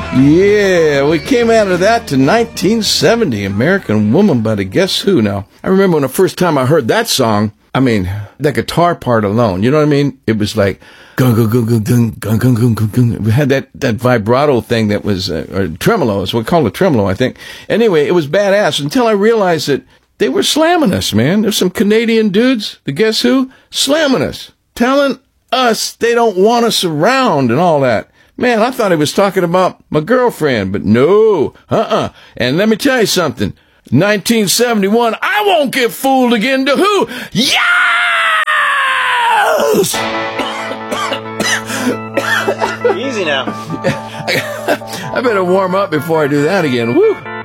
Yeah, we came out of that to 1970, American Woman by the Guess Who. Now, I remember when the first time I heard that song, I mean, the guitar part alone, you know what I mean? It was like, gung, gung, gung, gung, gung, gung, gung, gung, gung, gung. We had that vibrato thing that was, or tremolo, is what we call it, tremolo, I think. Anyway, it was badass until I realized that they were slamming us, man. There's some Canadian dudes, the Guess Who, slamming us, telling us they don't want us around and all that. Man, I thought he was talking about my girlfriend, but no, And let me tell you something. 1971, I won't get fooled again to who? Yes! Easy now. I better warm up before I do that again. Woo!